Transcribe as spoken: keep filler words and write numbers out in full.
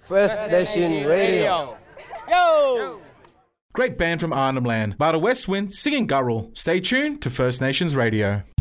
First Nation Radio. Yo! Great band from Arnhem Land, Bada Westwind singing Guttural. Stay tuned to First Nations Radio.